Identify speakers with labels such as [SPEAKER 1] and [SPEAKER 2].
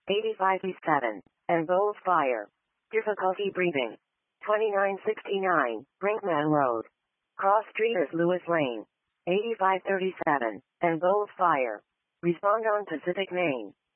[SPEAKER 1] 8537, and Bowles Fire. Difficulty breathing. 2969, Brinkman Road. Cross Streeters Lewis Lane. 8537, and Bowles Fire. Respond on Pacific Main.